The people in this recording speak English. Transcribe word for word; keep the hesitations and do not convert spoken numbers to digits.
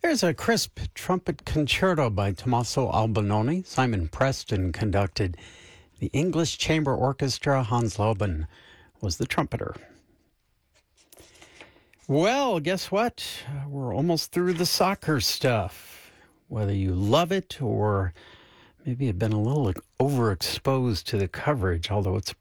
There's a crisp trumpet concerto by Tommaso Albinoni. Simon Preston conducted. The English Chamber Orchestra, Hans Loben was the trumpeter. Well, guess what? We're almost through the soccer stuff. Whether you love it or maybe have been a little overexposed to the coverage, although it's